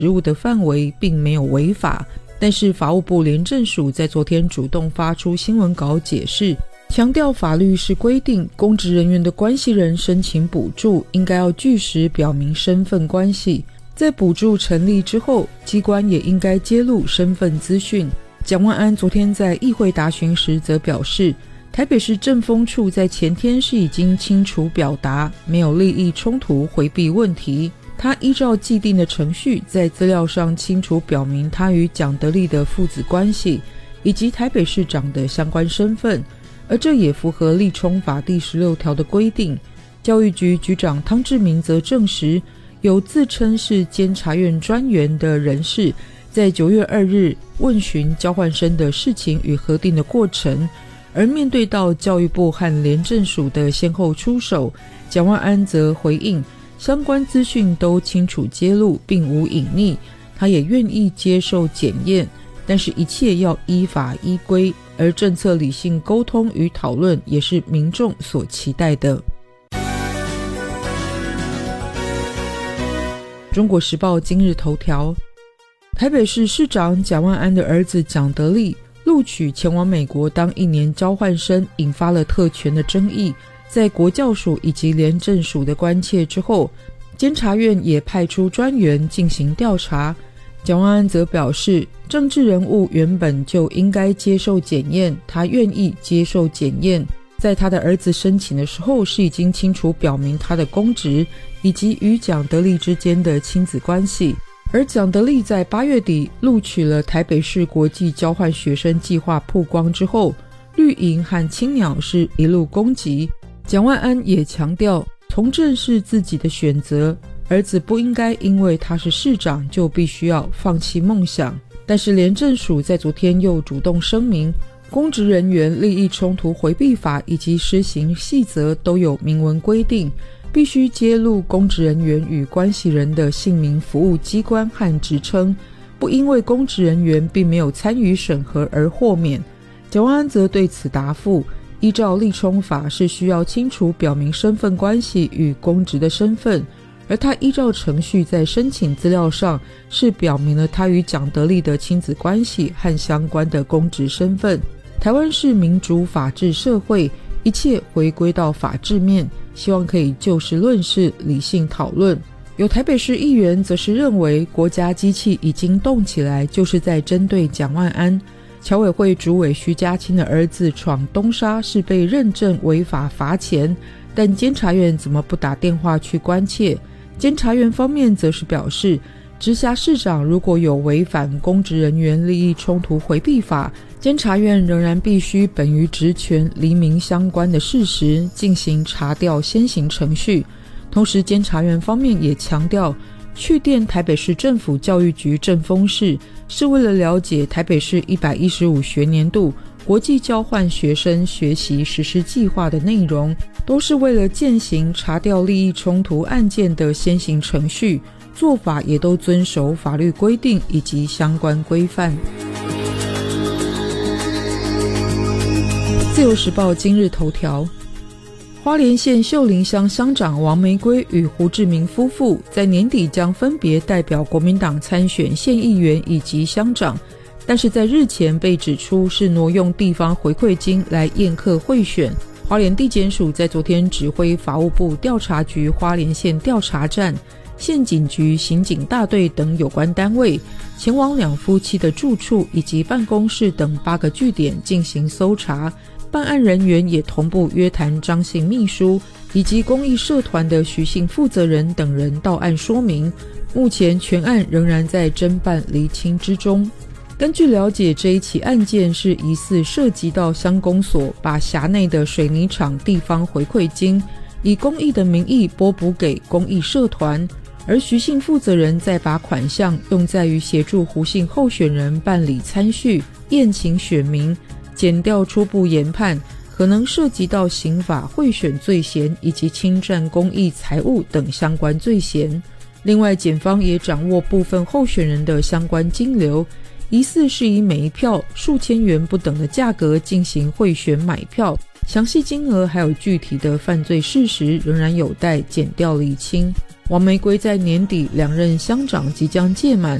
职务的范围并没有违法，但是法务部廉政署在昨天主动发出新闻稿解释，强调法律是规定公职人员的关系人申请补助应该要据实表明身份关系，在补助成立之后，机关也应该揭露身份资讯。蒋万安昨天在议会答询时则表示，台北市政风处在前天是已经清楚表达没有利益冲突回避问题，他依照既定的程序在资料上清楚表明他与蒋德壢的父子关系以及台北市长的相关身份，而这也符合立冲法第16条的规定。教育局局长汤志明则证实，有自称是监察院专员的人士在9月2日问询交换生的事情与核定的过程，而面对到教育部和廉政署的先后出手，蒋万安则回应相关资讯都清楚揭露，并无隐匿，他也愿意接受检验，但是一切要依法依规，而政策理性沟通与讨论也是民众所期待的。中国时报今日头条，台北市市长蒋万安的儿子蒋德壢录取前往美国当1年交换生，引发了特权的争议。在国教署以及廉政署的关切之后，监察院也派出专员进行调查。蒋万安则表示，政治人物原本就应该接受检验，他愿意接受检验。在他的儿子申请的时候，是已经清楚表明他的公职以及与蒋德壢之间的亲子关系。而蒋德壢在8月底录取了台北市国际交换学生计划曝光之后，绿营和青鸟是一路攻击。蒋万安也强调，从政是自己的选择，儿子不应该因为他是市长就必须要放弃梦想。但是廉政署在昨天又主动声明，公职人员利益冲突回避法以及施行细则都有明文规定，必须揭露公职人员与关系人的姓名、服务机关和职称，不因为公职人员并没有参与审核而豁免。蒋万安则对此答复，依照立冲法是需要清楚表明身份关系与公职的身份，而他依照程序在申请资料上是表明了他与蒋德壢的亲子关系和相关的公职身份。台湾是民主法治社会，一切回归到法治面，希望可以就事论事，理性讨论。有台北市议员则是认为，国家机器已经动起来，就是在针对蒋万安。侨委会主委徐家清的儿子闯东沙是被认证违法罚钱，但监察院怎么不打电话去关切？监察院方面则是表示，直辖市长如果有违反公职人员利益冲突回避法，监察院仍然必须本于职权厘明相关的事实，进行查调先行程序。同时监察院方面也强调，去电台北市政府教育局政风室是为了了解台北市115学年度国际交换学生学习实施计划的内容，都是为了践行查调利益冲突案件的先行程序，做法也都遵守法律规定以及相关规范。自由时报今日头条，花莲县秀林乡乡长王玫瑰与胡志明夫妇在年底将分别代表国民党参选县议员以及乡长，但是在日前被指出是挪用地方回馈金来宴客贿选。花莲地检署在昨天指挥法务部调查局花莲县调查站、县警局刑警大队等有关单位前往两夫妻的住处以及办公室等8个据点进行搜查。办案人员也同步约谈张姓秘书以及公益社团的徐姓负责人等人到案说明，目前全案仍然在侦办厘清之中。根据了解，这一起案件是疑似涉及到乡公所把辖内的水泥厂地方回馈金以公益的名义拨补给公益社团，而徐姓负责人再把款项用在于协助胡姓候选人办理参叙、宴请选民。检调初步研判，可能涉及到刑法贿选罪嫌以及侵占公益财物等相关罪嫌。另外，检方也掌握部分候选人的相关金流，疑似是以每一票数千元不等的价格进行贿选买票，详细金额还有具体的犯罪事实仍然有待检调厘清。 王玫瑰在年底两任乡长即将届满，